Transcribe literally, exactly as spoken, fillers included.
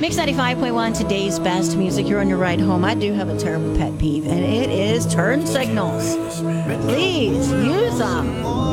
Mix ninety-five point one, today's best music. You're on your ride home. I do have a terrible pet peeve, and it is turn signals. Please use them.